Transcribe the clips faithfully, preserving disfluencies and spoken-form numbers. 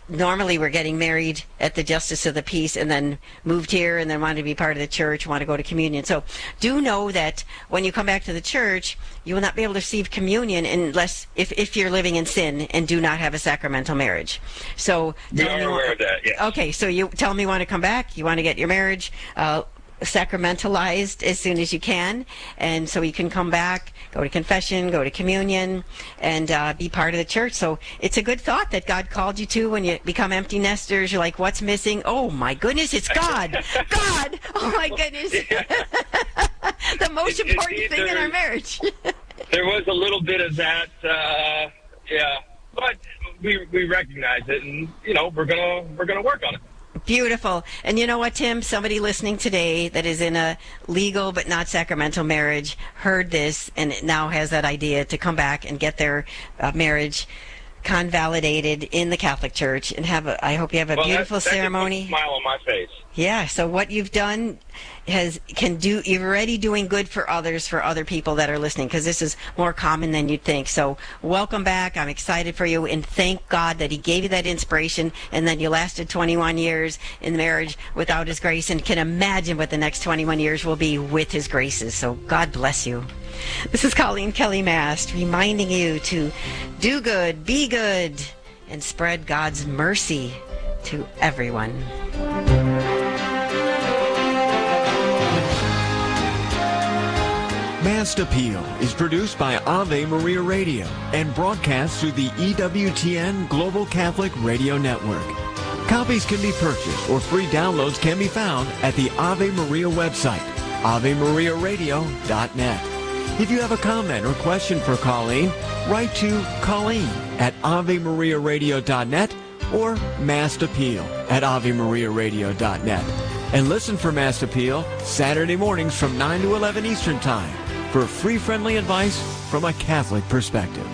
normally we're getting married at the Justice of the Peace and then moved here and then wanted to be part of the church, want to go to communion. So do know that when you come back to the church, you will not be able to receive communion unless if, if you're living in sin and do not have a sacramental marriage. So we are aware of that, yes. Okay, so you tell me you want to come back, you want to get your marriage uh, sacramentalized as soon as you can, and so you can come back, go to confession, go to communion, and uh, be part of the church. So it's a good thought that God called you to. When you become empty nesters, you're like, what's missing? Oh my goodness, it's God. God, oh my goodness. The most it, important thing in our marriage. There was a little bit of that, uh, yeah, but we we recognize it, and you know we're gonna we're gonna work on it. Beautiful. And you know what, Tim? Somebody listening today that is in a legal but not sacramental marriage heard this and now has that idea to come back and get their uh, marriage convalidated in the Catholic Church and have a, I hope you have a well, beautiful that, that ceremony. Can put a smile on my face. Yeah, so what you've done has can do you're already doing good for others, for other people that are listening, because this is more common than you'd think. So welcome back. I'm excited for you, and thank God that he gave you that inspiration, and then you lasted twenty-one years in marriage without his grace, and can imagine what the next twenty-one years will be with his graces. So God bless you. This is Colleen Kelly Mast reminding you to do good, be good, and spread God's mercy to everyone. Mass Appeal is produced by Ave Maria Radio and broadcast through the E W T N Global Catholic Radio Network. Copies can be purchased or free downloads can be found at the Ave Maria website, ave maria radio dot net. If you have a comment or question for Colleen, write to Colleen at ave maria radio dot net or Mass Appeal at ave maria radio dot net. And listen for Mass Appeal Saturday mornings from nine to eleven Eastern Time for free, friendly advice from a Catholic perspective.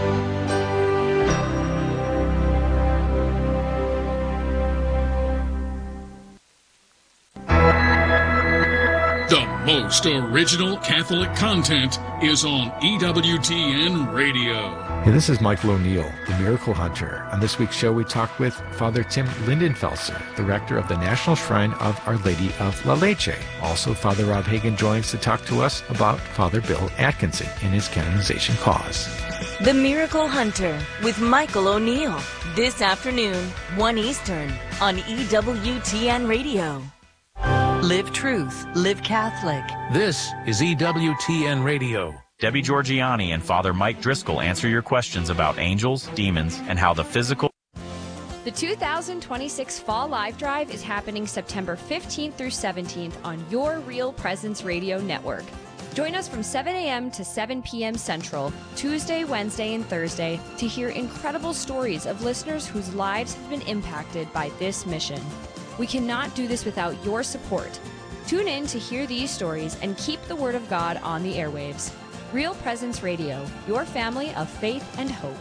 The most original Catholic content is on E W T N Radio. Hey, this is Michael O'Neill, the Miracle Hunter. On this week's show, we talked with Father Tim Lindenfelser, the rector of the National Shrine of Our Lady of La Leche. Also, Father Rob Hagan joins to talk to us about Father Bill Atkinson and his canonization cause. The Miracle Hunter with Michael O'Neill. This afternoon, one Eastern, on E W T N Radio. Live truth, live Catholic. This is E W T N Radio. Debbie Georgiani and Father Mike Driscoll answer your questions about angels, demons, and how the physical... The two thousand twenty-six Fall Live Drive is happening September fifteenth through seventeenth on your Real Presence Radio Network. Join us from seven a.m. to seven p.m. Central, Tuesday, Wednesday, and Thursday to hear incredible stories of listeners whose lives have been impacted by this mission. We cannot do this without your support. Tune in to hear these stories and keep the Word of God on the airwaves. Real Presence Radio, your family of faith and hope.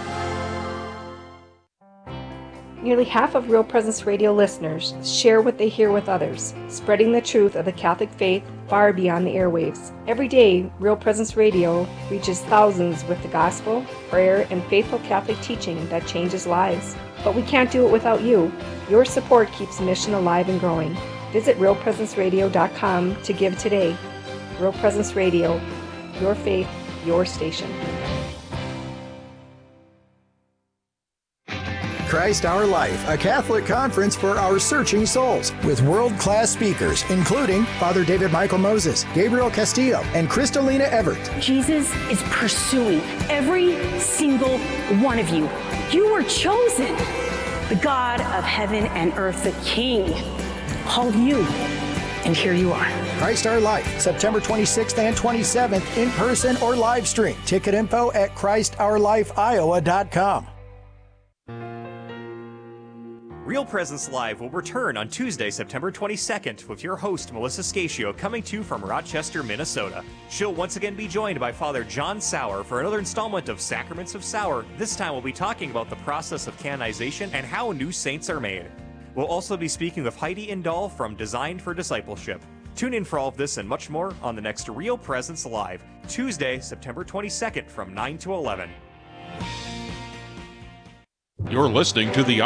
Nearly half of Real Presence Radio listeners share what they hear with others, spreading the truth of the Catholic faith far beyond the airwaves. Every day, Real Presence Radio reaches thousands with the gospel, prayer, and faithful Catholic teaching that changes lives. But we can't do it without you. Your support keeps the mission alive and growing. Visit real presence radio dot com to give today. Real Presence Radio, your faith, your station. Christ Our Life, a Catholic conference for our searching souls, with world-class speakers, including Father David Michael Moses, Gabriel Castillo, and Kristalina Everett. Jesus is pursuing every single one of you. You were chosen. The God of heaven and earth, the King, called you, and here you are. Christ Our Life, September twenty-sixth and twenty-seventh, in person or live stream. Ticket info at christ our life iowa dot com. Real Presence Live will return on Tuesday, September twenty-second, with your host, Melissa Scaccio, coming to you from Rochester, Minnesota. She'll once again be joined by Father John Sauer for another installment of Sacraments of Sauer. This time we'll be talking about the process of canonization and how new saints are made. We'll also be speaking with Heidi Indahl from Designed for Discipleship. Tune in for all of this and much more on the next Real Presence Live, Tuesday, September twenty-second from nine to eleven. You're listening to the